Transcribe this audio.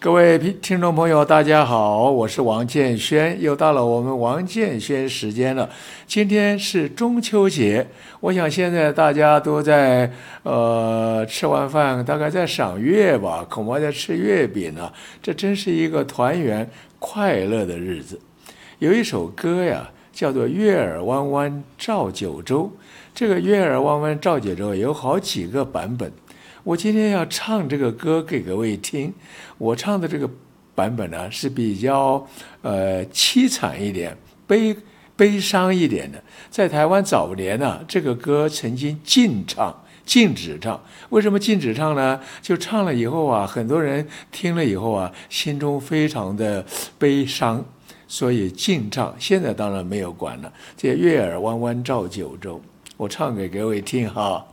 各位听众朋友，大家好，我是王建轩，又到了我们王建轩时间了。今天是中秋节，我想现在大家都在吃完饭，大概在赏月吧，恐怕在吃月饼呢。这真是一个团圆快乐的日子。有一首歌呀，叫做《月儿弯弯照九州》，这个《月儿弯弯照九州》有好几个版本。我今天要唱这个歌给各位听，我唱的这个版本呢是比较凄惨一点、悲伤一点的。在台湾早年呢，这个歌曾经禁止唱。为什么禁止唱呢？就唱了以后啊，很多人听了以后啊，心中非常的悲伤，所以禁唱。现在当然没有管了。这月儿弯弯照九州，我唱给各位听哈。